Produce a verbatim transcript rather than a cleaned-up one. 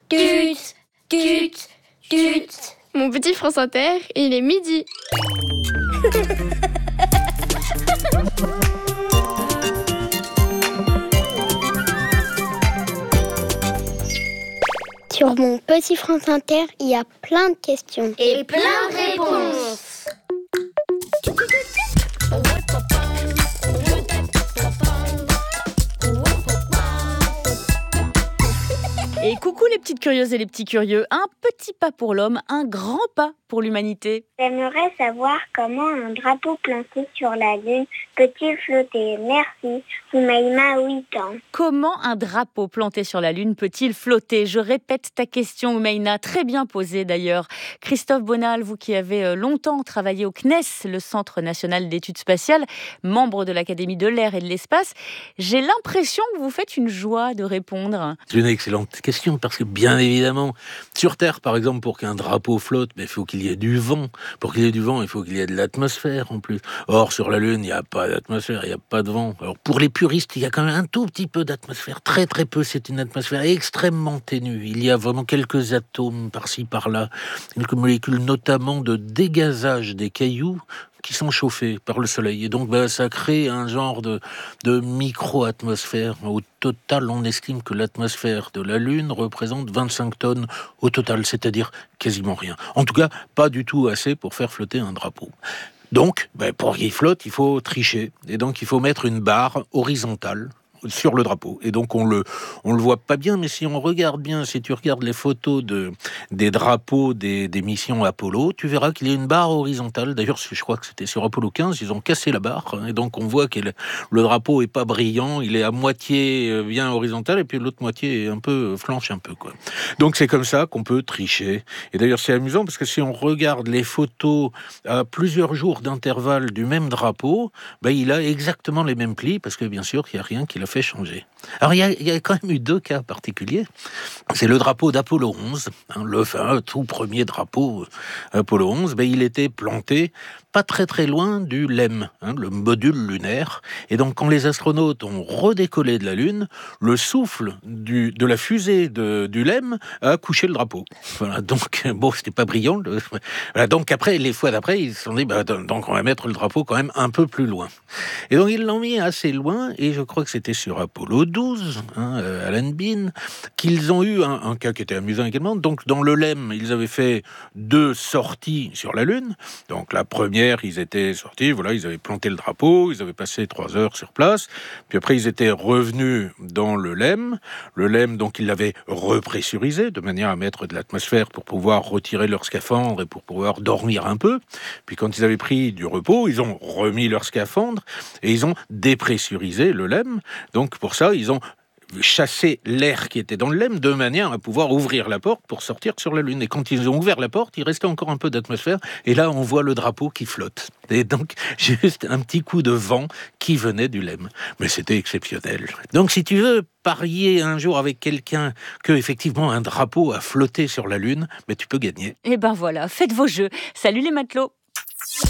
tut, tut, tut. Mon petit France Inter, il est midi. Sur mon petit France Inter, il y a plein de questions. Et plein de réponses. Et coucou les petites curieuses et les petits curieux, un petit pas pour l'homme, un grand pas pour l'humanité. J'aimerais savoir comment un drapeau planté sur la Lune peut-il flotter. Merci, Soumaïma, huit ans. Comment un drapeau planté sur la Lune peut-il flotter? Je répète ta question, Oumeina, très bien posée d'ailleurs. Christophe Bonal, vous qui avez longtemps travaillé au C N E S, le Centre National d'Études Spatiales, membre de l'Académie de l'Air et de l'Espace, j'ai l'impression que vous faites une joie de répondre. C'est une excellente question parce que bien évidemment, sur Terre par exemple, pour qu'un drapeau flotte, il faut qu'il y ait du vent. Pour qu'il y ait du vent, il faut qu'il y ait de l'atmosphère en plus. Or, sur la Lune, il n'y a pas d'atmosphère, il n'y a pas de vent. Alors, pour les puristes, il y a quand même un tout petit peu d'atmosphère. Très, très peu. C'est une atmosphère extrêmement ténue. Il y a vraiment quelques atomes par-ci, par-là. Quelques molécules, notamment de dégazage des cailloux qui sont chauffés par le soleil. Et donc, bah, ça crée un genre de, de micro-atmosphère. Au total, on estime que l'atmosphère de la Lune représente vingt-cinq tonnes au total, c'est-à-dire quasiment rien. En tout cas, pas du tout assez pour faire flotter un drapeau. Donc, bah, pour qu'il flotte, il faut tricher. Et donc, il faut mettre une barre horizontale sur le drapeau. Et donc, on le, on le voit pas bien, mais si on regarde bien, si tu regardes les photos de, des drapeaux des, des missions Apollo, tu verras qu'il y a une barre horizontale. D'ailleurs, je crois que c'était sur Apollo quinze, ils ont cassé la barre. Et donc, on voit que le drapeau est pas brillant, il est à moitié bien horizontal, et puis l'autre moitié est un peu flanche un peu, quoi. Donc, c'est comme ça qu'on peut tricher. Et d'ailleurs, c'est amusant, parce que si on regarde les photos à plusieurs jours d'intervalle du même drapeau, ben, il a exactement les mêmes plis, parce que bien sûr, il n'y a rien qui l'a fait changer. Alors, il y, a, il y a quand même eu deux cas particuliers. C'est le drapeau d'Apollo onze, hein, le enfin, tout premier drapeau Apollo onze, ben, il était planté pas très très loin du L E M, hein, le module lunaire. Et donc, quand les astronautes ont redécollé de la Lune, le souffle du, de la fusée de, du L E M a couché le drapeau. Voilà, donc, bon, c'était pas brillant. Le, voilà, donc, après, les fois d'après, ils se sont dit, bah, donc, on va mettre le drapeau quand même un peu plus loin. Et donc, ils l'ont mis assez loin, et je crois que c'était sur Apollo douze, hein, euh, Alan Bean, qu'ils ont eu un, un cas qui était amusant également. Donc, dans le L E M, ils avaient fait deux sorties sur la Lune. Donc, la première, ils étaient sortis, voilà, ils avaient planté le drapeau, ils avaient passé trois heures sur place, puis après, ils étaient revenus dans le L E M. Le L E M, donc, ils l'avaient repressurisé, de manière à mettre de l'atmosphère pour pouvoir retirer leur scaphandre et pour pouvoir dormir un peu. Puis, quand ils avaient pris du repos, ils ont remis leur scaphandre et ils ont dépressurisé le L E M. Donc, pour ça, ils ont chasser l'air qui était dans le L E M de manière à pouvoir ouvrir la porte pour sortir sur la Lune. Et quand ils ont ouvert la porte, il restait encore un peu d'atmosphère. Et là, on voit le drapeau qui flotte. Et donc, juste un petit coup de vent qui venait du L E M. Mais c'était exceptionnel. Donc, si tu veux parier un jour avec quelqu'un que, effectivement, un drapeau a flotté sur la Lune, mais tu peux gagner. Et ben voilà, faites vos jeux. Salut les matelots.